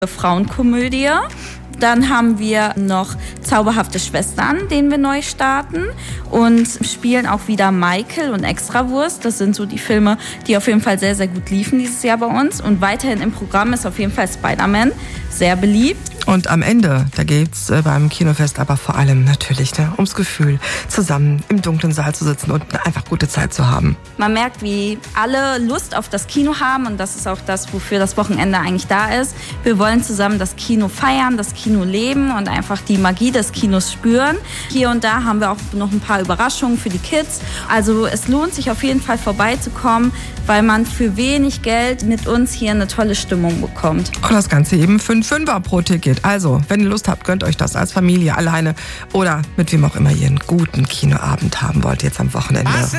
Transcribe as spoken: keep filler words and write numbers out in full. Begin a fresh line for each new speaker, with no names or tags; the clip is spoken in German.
Frauenkomödie. Dann haben wir noch Zauberhafte Schwestern, den wir neu starten, und spielen auch wieder Michael und Extrawurst. Das sind so die Filme, die auf jeden Fall sehr, sehr gut liefen dieses Jahr bei uns. Und weiterhin im Programm ist auf jeden Fall Spider-Man sehr beliebt.
Und am Ende, da geht's beim Kinofest aber vor allem natürlich ne, ums Gefühl, zusammen im dunklen Saal zu sitzen und einfach gute Zeit zu haben.
Man merkt, wie alle Lust auf das Kino haben, und das ist auch das, wofür das Wochenende eigentlich da ist. Wir wollen zusammen das Kino feiern, das Kino leben und einfach die Magie des Kinos spüren. Hier und da haben wir auch noch ein paar Überraschungen für die Kids. Also es lohnt sich auf jeden Fall vorbeizukommen, weil man für wenig Geld mit uns hier eine tolle Stimmung bekommt.
Und das Ganze eben für einen Fünfer pro Ticket. Also, wenn ihr Lust habt, gönnt euch das als Familie, alleine oder mit wem auch immer ihr einen guten Kinoabend haben wollt jetzt am Wochenende.